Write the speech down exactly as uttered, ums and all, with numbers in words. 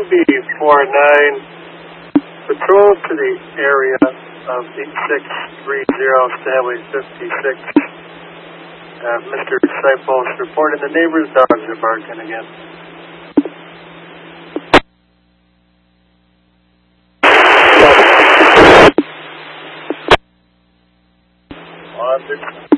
B four nine, patrol to the area of eight six three zero, Stanley fifty-six. Uh, Mister Sipos reporting the neighbor's dogs are barking again. On the